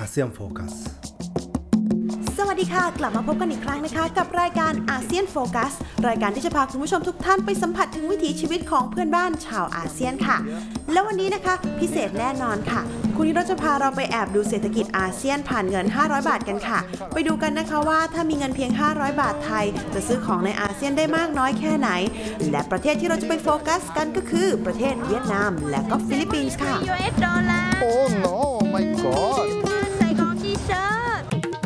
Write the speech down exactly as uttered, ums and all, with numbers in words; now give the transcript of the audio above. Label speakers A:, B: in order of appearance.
A: อาเซียนโฟกัส
B: สวัสดีค่ะกลับมาพบกันอีกครั้งนะคะกับรายการอาเซียนโฟกัสรายการที่จะพาคุณผู้ชมทุกท่านไปสัมผัสถึงวิถีชีวิตของเพื่อนบ้านชาวอาเซียนค่ะแล้ววันนี้นะคะพิเศษแน่นอนค่ะคุณนิโรจน์จะพาเราไปแอบดูเศรษฐกิจอาเซียนผ่านเงินห้าร้อยบาทกันค่ะไปดูกันนะคะว่าถ้ามีเงินเพียงห้าร้อยบาทไทยจะซื้อของในอาเซียนได้มากน้อยแค่ไหนและประเทศที่เราจะไปโฟกัสกันก็คือประเทศเวียดนามและก็ฟิลิปปินส์ค่ะ
C: Oh no, my God